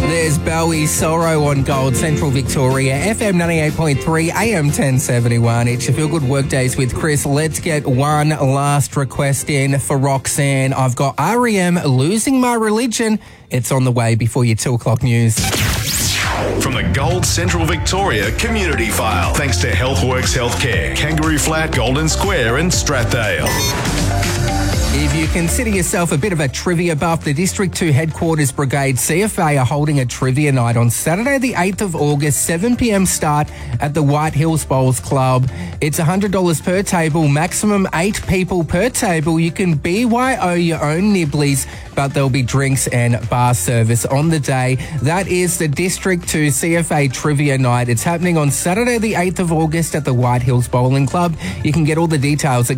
There's Bowie's Sorrow on Gold Central Victoria, FM 98.3, AM 1071. It's your Feel Good Workdays with Chris. Let's get one last request in for Roxanne. I've got REM, Losing My Religion. It's on the way before your 2 o'clock news. From the Gold Central Victoria Community File, thanks to Healthworks Healthcare, Kangaroo Flat, Golden Square and Strathdale. If you consider yourself a bit of a trivia buff, the District 2 Headquarters Brigade CFA are holding a trivia night on Saturday the 8th of August, 7pm start at the White Hills Bowls Club. It's $100 per table, maximum 8 people per table. You can BYO your own nibblies, but there'll be drinks and bar service on the day. That is the District 2 CFA Trivia Night. It's happening on Saturday the 8th of August at the White Hills Bowling Club. You can get all the details at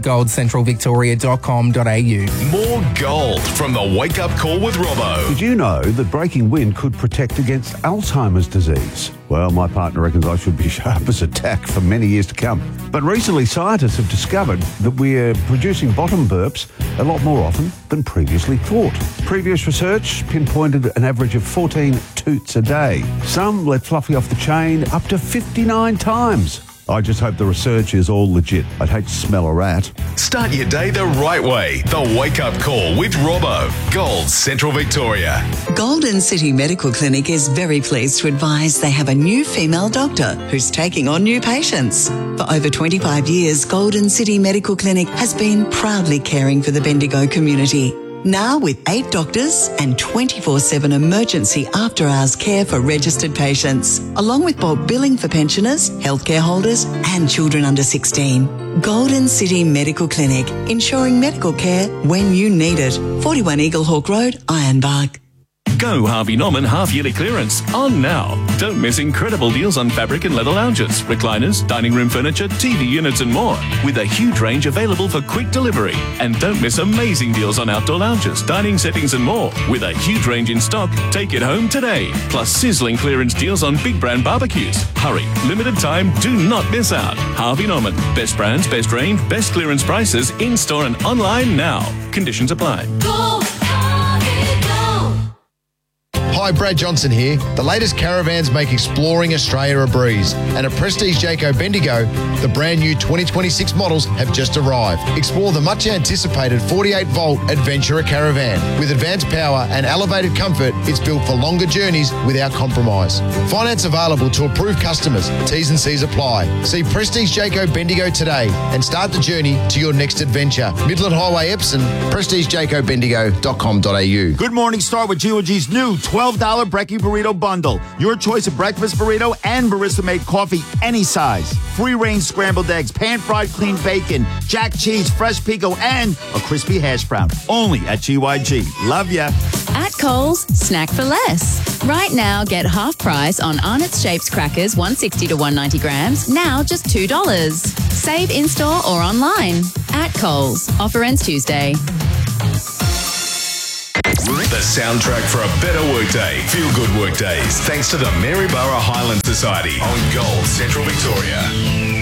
goldcentralvictoria.com.au. More gold from the Wake Up Call with Robbo. Did you know that breaking wind could protect against Alzheimer's disease? Well, my partner reckons I should be sharp as a tack for many years to come. But recently, scientists have discovered that we're producing bottom burps a lot more often than previously thought. Previous research pinpointed an average of 14 toots a day. Some let Fluffy off the chain up to 59 times. I just hope the research is all legit. I'd hate to smell a rat. Start your day the right way. The Wake Up Call with Robbo. Gold Central Victoria. Golden City Medical Clinic is very pleased to advise they have a new female doctor who's taking on new patients. For over 25 years, Golden City Medical Clinic has been proudly caring for the Bendigo community. Now with 8 doctors and 24/7 emergency after-hours care for registered patients, along with bulk billing for pensioners, healthcare holders and children under 16. Golden City Medical Clinic, ensuring medical care when you need it. 41 Eaglehawk Road, Ironbark. Go Harvey Norman half-yearly clearance on now. Don't miss incredible deals on fabric and leather lounges, recliners, dining room furniture, TV units and more, with a huge range available for quick delivery. And don't miss amazing deals on outdoor lounges, dining settings and more, with a huge range in stock. Take it home today. Plus sizzling clearance deals on big brand barbecues. Hurry, limited time, do not miss out. Harvey Norman, best brands, best range, best clearance prices, in-store and online now. Conditions apply. Hi, Brad Johnson here. The latest caravans make exploring Australia a breeze. And at Prestige Jayco Bendigo, the brand new 2026 models have just arrived. Explore the much anticipated 48-volt Adventurer Caravan. With advanced power and elevated comfort, it's built for longer journeys without compromise. Finance available to approved customers. T's and C's apply. See Prestige Jayco Bendigo today and start the journey to your next adventure. Midland Highway, Epsom, prestigejaycobendigo.com.au. Good morning. Start with GOG's new $12 Brekkie Burrito Bundle. Your choice of breakfast burrito and barista-made coffee, any size. Free-range scrambled eggs, pan-fried clean bacon, jack cheese, fresh pico, and a crispy hash brown. Only at GYG. Love ya. At Coles, snack for less. Right now, get half price on Arnott's Shapes crackers, 160 to 190 grams, now just $2. Save in-store or online. At Coles. Offer ends Tuesday. The soundtrack for a better workday. Feel good workdays. Thanks to the Maryborough Highland Society on Gold Central Victoria.